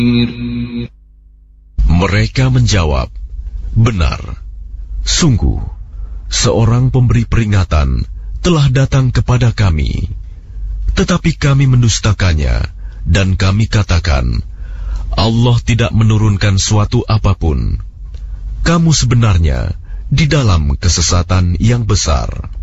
Mereka menjawab, benar, sungguh, seorang pemberi peringatan telah datang kepada kami, tetapi kami mendustakannya, dan kami katakan, Allah tidak menurunkan suatu apapun. Kamu sebenarnya di dalam kesesatan yang besar.